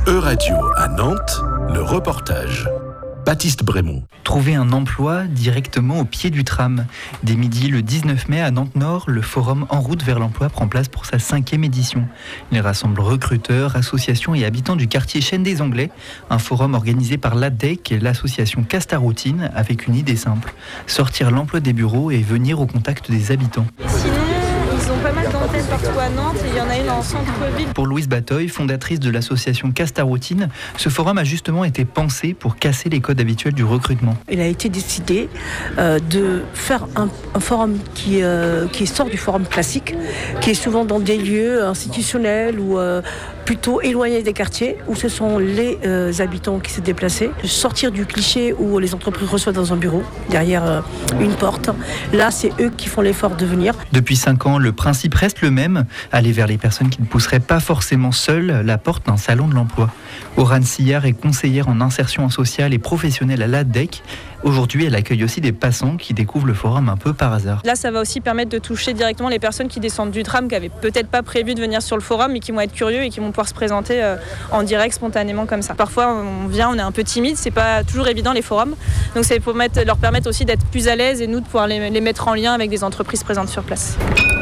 E-Radio à Nantes, le reportage. Baptiste Brémond. Trouver un emploi directement au pied du tram. Dès midi, le 19 mai, à Nantes-Nord, le forum En route vers l'emploi prend place pour sa 5e édition. Il rassemble recruteurs, associations et habitants du quartier Chêne des Anglais. Un forum organisé par l'ADEC et l'association Castaroutine avec une idée simple. Sortir l'emploi des bureaux et venir au contact des habitants. Sinon, ils ont pas mal d'antennes partout à Nantes et il y en a une en centre-ville. Pour Louise Batoy, fondatrice de l'association Castaroutine, ce forum a justement été pensé pour casser les codes habituels du recrutement. Il a été décidé de faire un forum qui sort du forum classique, qui est souvent dans des lieux institutionnels ou plutôt éloignés des quartiers, où ce sont les habitants qui se déplacent, de sortir du cliché où les entreprises reçoivent dans un bureau, derrière une porte. Là, c'est eux qui font l'effort de venir. Depuis 5 ans, le principe reste le même, aller vers les personnes qui ne pousseraient pas forcément seules la porte d'un salon de l'emploi. Aurane Sillard est conseillère en insertion sociale et professionnelle à l'ADEC. Aujourd'hui, elle accueille aussi des passants qui découvrent le forum un peu par hasard. Là, ça va aussi permettre de toucher directement les personnes qui descendent du tram, qui n'avaient peut-être pas prévu de venir sur le forum, mais qui vont être curieux et qui vont pouvoir se présenter en direct, spontanément comme ça. Parfois, on vient, on est un peu timide, c'est pas toujours évident les forums. Donc c'est pour leur permettre aussi d'être plus à l'aise et nous de pouvoir les mettre en lien avec des entreprises présentes sur place.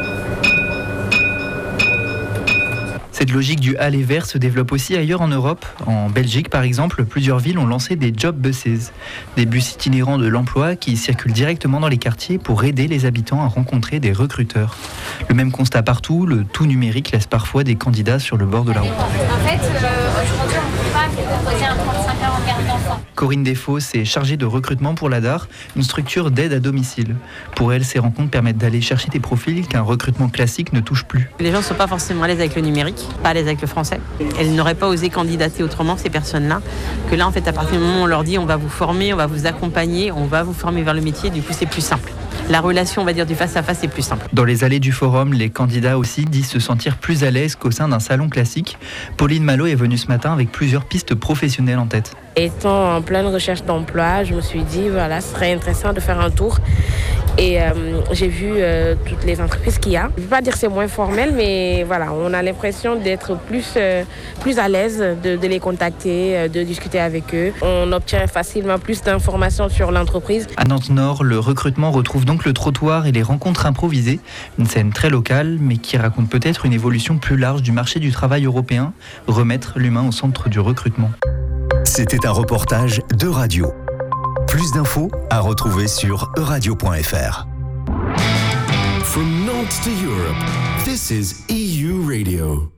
Cette logique du aller vers se développe aussi ailleurs en Europe. En Belgique, par exemple, plusieurs villes ont lancé des job buses, des bus itinérants de l'emploi qui circulent directement dans les quartiers pour aider les habitants à rencontrer des recruteurs. Le même constat partout, le tout numérique laisse parfois des candidats sur le bord de la route. En fait, aujourd'hui, on ne peut pas proposer un 35 heures en garde d'enfants. Corinne Desfosses est chargée de recrutement pour l'ADAR, une structure d'aide à domicile. Pour elle, ces rencontres permettent d'aller chercher des profils qu'un recrutement classique ne touche plus. Les gens ne sont pas forcément à l'aise avec le numérique, pas à l'aise avec le français. Elles n'auraient pas osé candidater autrement, ces personnes-là. Que là, en fait, à partir du moment où on leur dit on va vous former, on va vous accompagner, on va vous former vers le métier, du coup, c'est plus simple. La relation, on va dire, du face-à-face est plus simple. Dans les allées du forum, les candidats aussi disent se sentir plus à l'aise qu'au sein d'un salon classique. Pauline Malo est venue ce matin avec plusieurs pistes professionnelles en tête. Étant en pleine recherche d'emploi, je me suis dit, voilà, ce serait intéressant de faire un tour. Et j'ai vu toutes les entreprises qu'il y a. Je ne veux pas dire que c'est moins formel, mais voilà, on a l'impression d'être plus à l'aise de les contacter, de discuter avec eux. On obtient facilement plus d'informations sur l'entreprise. À Nantes-Nord, le recrutement retrouve donc le trottoir et les rencontres improvisées. Une scène très locale, mais qui raconte peut-être une évolution plus large du marché du travail européen. Remettre l'humain au centre du recrutement. C'était un reportage d'E-Radio. Plus d'infos à retrouver sur euradio.fr. From Nantes to Europe, this is EU Radio.